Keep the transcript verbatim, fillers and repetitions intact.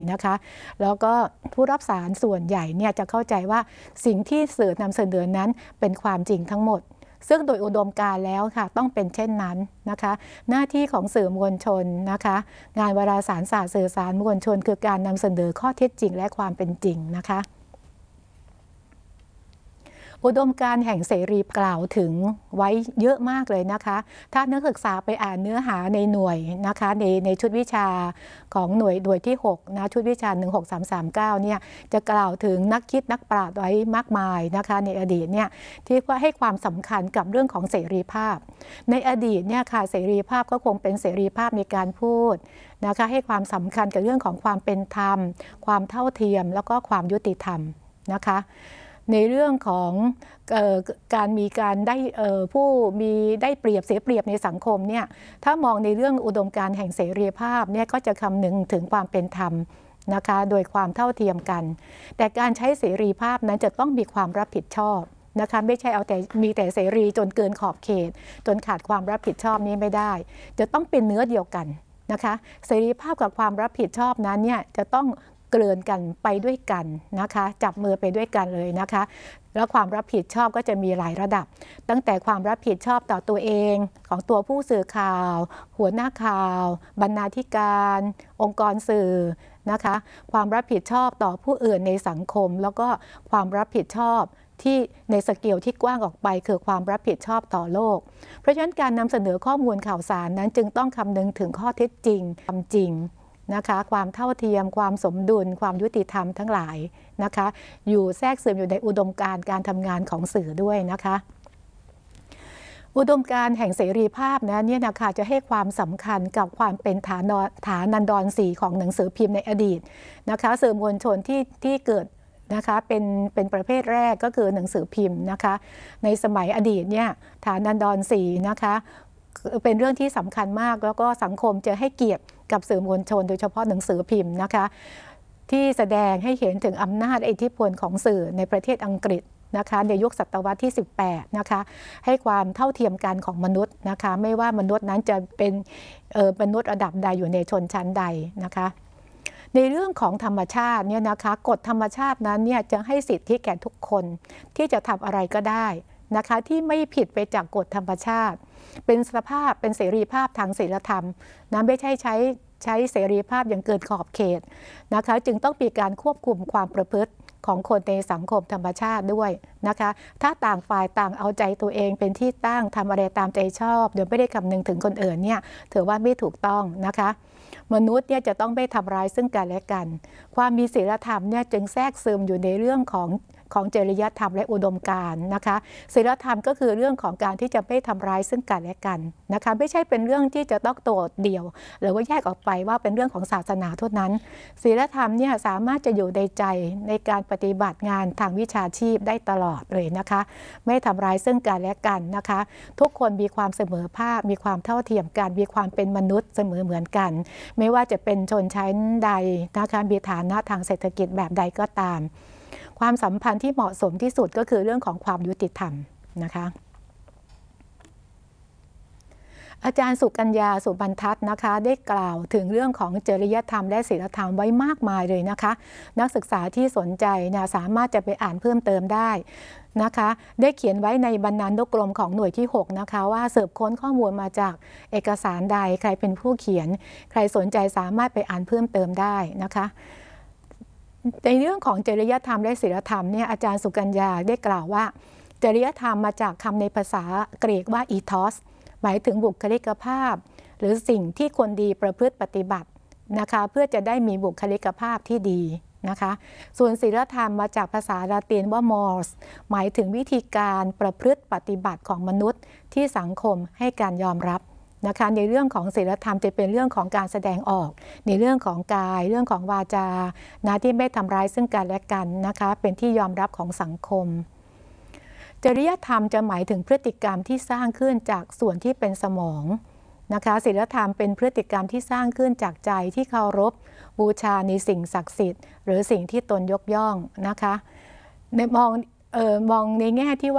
นะคะแล้วก็ผู้รับสารส่วนใหญ่เนี่ยจะเข้าใจว่าสิ่งที่สื่อนำเสนอนั้นเป็นความจริงทั้งหมดซึ่งโดยอุดมการณ์แล้วค่ะต้องเป็นเช่นนั้นนะคะหน้าที่ของสื่อมวลชนนะคะงานวารสารศาสตร์สื่อสารมวลชนคือการนำเสนอข้อเท็จจริงและความเป็นจริงนะคะอุดมการณ์แห่งเสรีกล่าวถึงไว้เยอะมากเลยนะคะถ้านักศึกษาไปอ่านเนื้อหาในหน่วยนะคะในในชุดวิชาของหน่วยหน่วยที่หกนะชุดวิชาหนึ่งหกสามสามเก้าเนี่ยจะกล่าวถึงนักคิดนักปราชญ์ไว้มากมายนะคะในอดีตเนี่ยที่ว่าให้ความสำคัญกับเรื่องของเสรีภาพในอดีตเนี่ยค่ะเสรีภาพก็คงเป็นเสรีภาพในการพูดนะคะให้ความสำคัญกับเรื่องของความเป็นธรรมความเท่าเทียมแล้วก็ความยุติธรรมนะคะในเรื่องของเอ่อการมีการได้เอ่อผู้มีได้เปรียบเสียเปรียบในสังคมเนี่ยถ้ามองในเรื่องอุดมการณ์แห่งเสรีภาพเนี่ยก็จะคำนึงถึงความเป็นธรรมนะคะโดยความเท่าเทียมกันแต่การใช้เสรีภาพนั้นจะต้องมีความรับผิดชอบนะคะไม่ใช่เอาแต่มีแต่เสรีจนเกินขอบเขตจนขาดความรับผิดชอบนี้ไม่ได้จะต้องเป็นเนื้อเดียวกันนะคะเสรีภาพกับความรับผิดชอบนั้นเนี่ยจะต้องเกลื่อนกันไปด้วยกันนะคะจับมือไปด้วยกันเลยนะคะแล้วความรับผิดชอบก็จะมีหลายระดับตั้งแต่ความรับผิดชอบต่อตัวเองของตัวผู้สื่อข่าวหัวหน้าข่าวบรรณาธิการองค์กรสื่อนะคะความรับผิดชอบต่อผู้อื่นในสังคมแล้วก็ความรับผิดชอบที่ในสเกลที่กว้างออกไปคือความรับผิดชอบต่อโลกเพราะฉะนั้นการนำเสนอข้อมูลข่าวสารนั้นจึงต้องคำนึงถึงข้อเท็จจริงความจริงนะคะความเท่าเทียมความสมดุลความยุติธรรมทั้งหลายนะคะอยู่แทรกซึมอยู่ในอุดมการณ์การทำงานของสื่อด้วยนะคะอุดมการณ์แห่งเสรีภาพนะเนี่ยนะคะจะให้ความสำคัญกับความเป็นฐานฐานันดรสีของหนังสือพิมพ์ในอดีตนะคะสื่อมวลชนที่ที่เกิดนะคะเป็นเป็นประเภทแรกก็คือหนังสือพิมพ์นะคะในสมัยอดีตเนี่ยฐานันดรสีนะคะเป็นเรื่องที่สำคัญมากแล้วก็สังคมจะให้เกียรติกับสื่อมวลชนโดยเฉพาะหนังสือพิมพ์นะคะที่แสดงให้เห็นถึงอำนาจอิทธิพลของสื่อในประเทศอังกฤษนะคะในยุคศตวรรษที่สิบแปดนะคะให้ความเท่าเทียมกันของมนุษย์นะคะไม่ว่ามนุษย์นั้นจะเป็นเอ่อมนุษย์ระดับใดอยู่ในชนชั้นใดนะคะในเรื่องของธรรมชาติเนี่ยนะคะกฎธรรมชาตินั้นเนี่ยจะให้สิทธิแก่ทุกคนที่จะทำอะไรก็ได้นะคะที่ไม่ผิดไปจากกฎธรรมชาติเป็นสภาพเป็นเสรีภาพทางศีลธรรมนะไม่ใช่ใช้ใช้เสรีภาพอย่างเกินขอบเขตนะคะจึงต้องมีการควบคุมความประพฤติของคนในสังคมธรรมชาติด้วยนะคะถ้าต่างฝ่ายต่างเอาใจตัวเองเป็นที่ตั้งทำอะไรตามใจชอบโดยไม่ได้คำนึงถึงคนอื่นเนี่ยถือว่าไม่ถูกต้องนะคะมนุษย์เนี่ยจะต้องไม่ทำร้ายซึ่งกันและกันความมีศีลธรรมเนี่ยจึงแทรกซึมอยู่ในเรื่องของของจริยธรรมและอุดมการณ์นะคะศีลธรรมก็คือเรื่องของการที่จะไม่ทำร้ายซึ่งกันและกันนะคะไม่ใช่เป็นเรื่องที่จะต้องโดดเดี่ยวหรือว่าแยกออกไปว่าเป็นเรื่องของศาสนาเท่านั้นศีลธรรมเนี่ยสามารถจะอยู่ในใจในการปฏิบัติงานทางวิชาชีพได้ตลอดเลยนะคะไม่ทำร้ายซึ่งกันและกันนะคะทุกคนมีความเสมอภาคมีความเท่าเทียมกันมีความเป็นมนุษย์เสมอเหมือนกันไม่ว่าจะเป็นชนชั้นใดนะคะมีฐานะทางเศรษฐกิจแบบใดก็ตามความสัมพันธ์ที่เหมาะสมที่สุดก็คือเรื่องของความยุติธรรมนะคะอาจารย์สุกัญญาสุบรรทัดนะคะได้กล่าวถึงเรื่องของจริยธรรมและศีลธรรมไว้มากมายเลยนะคะนักศึกษาที่สนใจนะสามารถจะไปอ่านเพิ่มเติมได้นะคะได้เขียนไว้ในบรรณานุกรมของหน่วยที่หกนะคะว่าสืบค้นข้อมูลมาจากเอกสารใดใครเป็นผู้เขียนใครสนใจสามารถไปอ่านเพิ่มเติมได้นะคะในเรื่องของจริยธรรมและศีลธรรมเนี่ยอาจารย์สุกัญญาได้กล่าวว่าจริยธรรมมาจากคำในภาษากรีกว่าอีทอสหมายถึงบุคลิกภาพหรือสิ่งที่คนดีประพฤติปฏิบัตินะคะเพื่อจะได้มีบุคลิกภาพที่ดีนะคะส่วนศีลธรรมมาจากภาษาละตินว่ามอร์สหมายถึงวิธีการประพฤติปฏิบัติของมนุษย์ที่สังคมให้การยอมรับนะคะในเรื่องของศีลธรรมจะเป็นเรื่องของการแสดงออกในเรื่องของกายเรื่องของวาจานะที่ไม่ทำร้ายซึ่งกันและกันนะคะเป็นที่ยอมรับของสังคมจริยธรรมจะหมายถึงพฤติกรรมที่สร้างขึ้นจากส่วนที่เป็นสมองนะคะศีลธรรมเป็นพฤติกรรมที่สร้างขึ้นจากใจที่เคารพบูชาในสิ่งศักดิ์สิทธิ์หรือสิ่งที่ตนยกย่องนะคะในมองเอ่อมองในแง่ที่ว่า